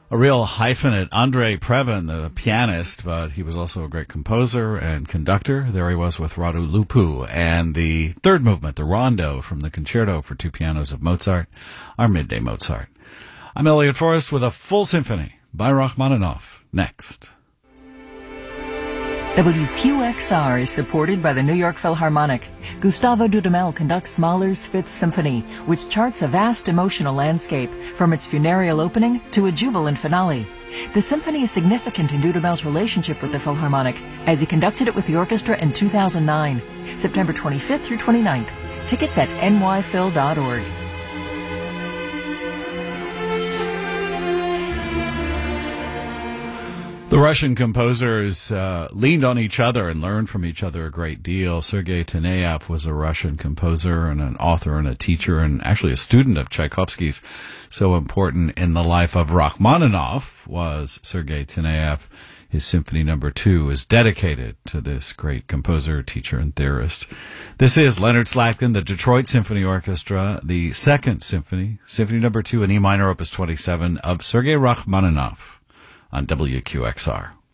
A real hyphenate, Andrei Previn, the pianist, but he was also a great composer and conductor. There he was with Radu Lupu, and the third movement, the Rondo from the Concerto for Two Pianos of Mozart, our Midday Mozart. I'm Elliot Forrest with a full symphony by Rachmaninoff. Next. WQXR is supported by the New York Philharmonic. Gustavo Dudamel conducts Mahler's Fifth Symphony, which charts a vast emotional landscape, from its funereal opening to a jubilant finale. The symphony is significant in Dudamel's relationship with the Philharmonic, as he conducted it with the orchestra in 2009. September 25th through 29th. Tickets at nyphil.org. The Russian composers leaned on each other and learned from each other a great deal. Sergei Taneyev was a Russian composer and an author and a teacher and actually a student of Tchaikovsky's. So important in the life of Rachmaninoff was Sergei Taneyev. His Symphony No. 2 is dedicated to this great composer, teacher, and theorist. This is Leonard Slatkin, the Detroit Symphony Orchestra, the Second Symphony, Symphony No. 2 in E minor, Opus 27 of Sergei Rachmaninoff on WQXR.